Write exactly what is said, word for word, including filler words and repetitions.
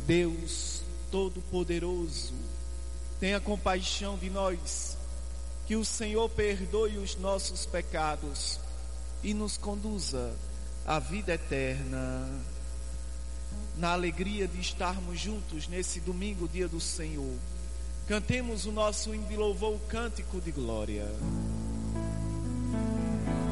Deus Todo-Poderoso, tenha compaixão de nós, que o Senhor perdoe os nossos pecados e nos conduza à vida eterna. Na alegria de estarmos juntos nesse domingo, dia do Senhor, cantemos o nosso hino de louvor, o cântico de glória.